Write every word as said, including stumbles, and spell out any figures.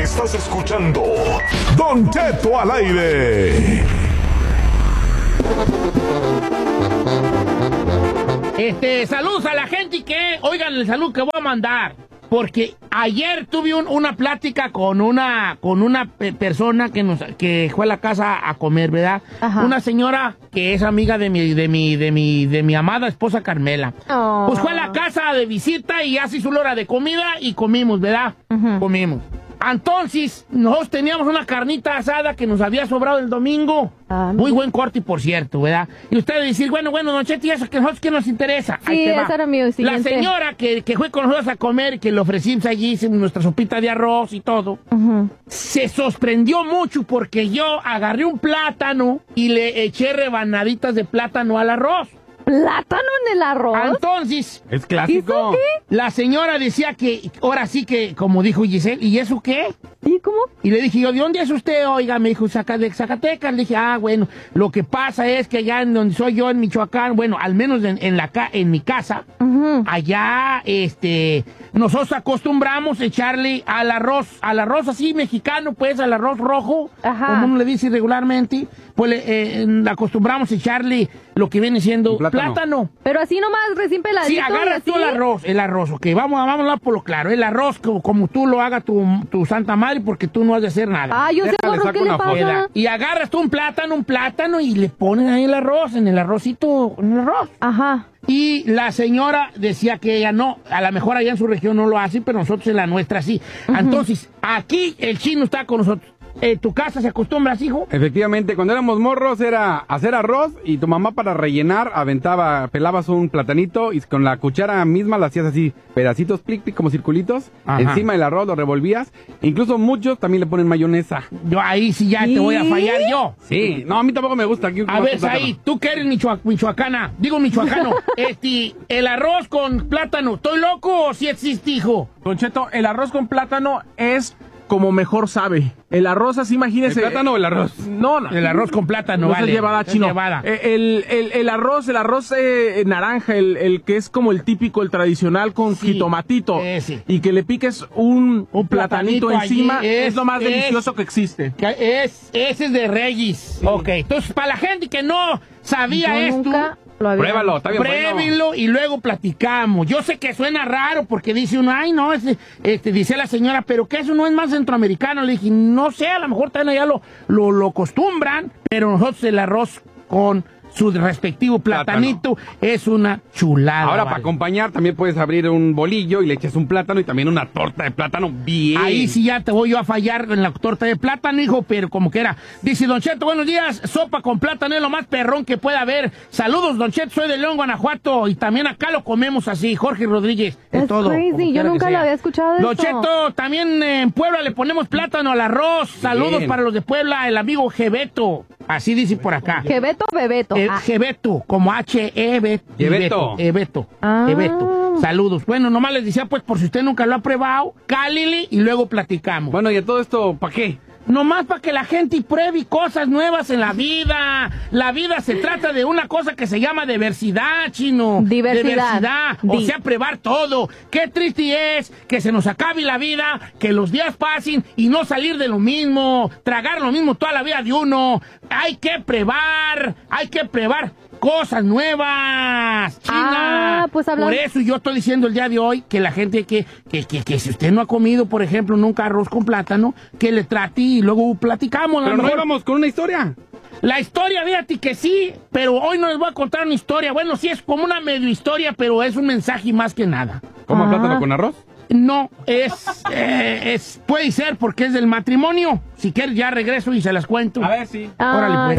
Estás escuchando Don Cheto al aire. Este, saludos a la gente que, oigan el saludo que voy a mandar, porque ayer tuve un, una plática con una con una pe persona que nos que fue a la casa a comer, ¿verdad? Ajá. Una señora que es amiga de mi de mi de mi de mi amada esposa Carmela. Oh. Pues fue a la casa de visita y hace su hora de comida y comimos, ¿verdad? Uh-huh. Comimos. Entonces, nosotros teníamos una carnita asada que nos había sobrado el domingo. Ah, muy buen corte, por cierto, ¿verdad? Y ustedes decir, bueno, bueno, Don Cheto, ¿y eso que nosotros qué nos interesa? Sí, esa era mi siguiente. La señora que, que fue con nosotros a comer, que le ofrecimos allí nuestra sopita de arroz y todo, uh-huh. se sorprendió mucho porque yo agarré un plátano y le eché rebanaditas de plátano al arroz. ¿Plátano en el arroz? Entonces, es clásico. La señora decía que, ahora sí que, como dijo Giselle, ¿y eso qué? ¿Y cómo? Y le dije yo, ¿de dónde es usted? Oiga, me dijo, Zaca de Zacatecas. Le dije, ah, bueno, lo que pasa es que allá en donde soy yo, en Michoacán, bueno, al menos en, en, la, en mi casa, uh-huh. allá, este, nosotros acostumbramos echarle al arroz, al arroz así mexicano, pues, al arroz rojo, ajá. como uno le dice regularmente, pues le, eh, acostumbramos echarle lo que viene siendo plátano. plátano. Pero así nomás, recién peladito. Sí, agarra tú el arroz, el arroz, ok, vamos, vamos a hablar por lo claro, el arroz como, como tú lo haga tu, tu santa madre, porque tú no has de hacer nada. Ah, yo sé, porro, ¿qué le pasa? Y agarras tú un plátano, un plátano, y le ponen ahí el arroz, en el arrocito, en el arroz. Ajá. Y la señora decía que ella no, a lo mejor allá en su región no lo hace, pero nosotros en la nuestra sí. Uh-huh. Entonces, aquí el chino está con nosotros. ¿En tu casa se acostumbra así, hijo? Efectivamente, cuando éramos morros era hacer arroz y tu mamá para rellenar aventaba, pelabas un platanito y con la cuchara misma la hacías así, pedacitos, plic, plic, como circulitos, ajá. encima del arroz lo revolvías. Incluso muchos también le ponen mayonesa. Yo ahí sí ya ¿Sí? te voy a fallar yo. Sí, no, a mí tampoco me gusta. Aquí a ver, ahí, tú que eres michoac michoacana, digo michoacano, este, el arroz con plátano, ¿estoy loco o si existe, hijo? Don Cheto, el arroz con plátano es como mejor sabe. El arroz así, imagínese. ¿El plátano o el arroz? No, no. El arroz con plátano, no vale. Es llevada, chino. Es llevada. El, el, el arroz, el arroz eh, naranja, el, el que es como el típico, el tradicional con sí, jitomatito. Ese. Y que le piques un, un platanito, platanito encima, es, es lo más es, delicioso que existe. Que es, ese es de Reyes. Sí. Ok, entonces para la gente que no sabía Yo esto... Nunca... Pruébalo, está bien Pruébilo bueno. y luego platicamos. Yo sé que suena raro porque dice uno, ay, no, este, este, dice la señora, pero que eso no es más centroamericano. Le dije, no sé, a lo mejor también allá lo, lo, lo acostumbran, pero nosotros el arroz con su respectivo platanito plátano. Es una chulada. Ahora, vale. para acompañar, también puedes abrir un bolillo y le echas un plátano y también una torta de plátano bien. Ahí sí ya te voy yo a fallar en la torta de plátano, hijo, pero como que era. Dice Don Cheto, buenos días, sopa con plátano es lo más perrón que puede haber. Saludos, Don Cheto, soy de León, Guanajuato, y también acá lo comemos así, Jorge Rodríguez, de todo. Crazy, yo nunca lo había escuchado de Don esto. Cheto, también en Puebla le ponemos plátano al arroz. Saludos bien. Para los de Puebla, el amigo Gebeto. Así dice por acá. Gebeto o Bebeto. Eh, ah. Gebeto, como H E B. Gebeto. Gebeto. Ah. Gebeto. Saludos. Bueno, nomás les decía, pues, por si usted nunca lo ha probado, cálile y luego platicamos. Bueno, ¿y a todo esto para qué? Nomás para que la gente pruebe cosas nuevas en la vida. La vida se trata de una cosa que se llama diversidad, chino. Diversidad. Diversidad. Di. O sea, probar todo. Qué triste es que se nos acabe la vida, que los días pasen y no salir de lo mismo, tragar lo mismo toda la vida de uno. Hay que probar, hay que probar cosas nuevas, China. Ah, pues hablando... Por eso yo estoy diciendo el día de hoy que la gente que, que, que, que si usted no ha comido, por ejemplo, nunca arroz con plátano, que le trate y luego platicamos. Pero no íbamos con una historia. La historia, fíjate que sí, pero hoy no les voy a contar una historia. Bueno, sí es como una medio historia, pero es un mensaje más que nada. ¿Cómo Ah. plátano con arroz? No, es, eh, es, puede ser porque es del matrimonio. Si quieres ya regreso y se las cuento. A ver, sí. Órale, pues.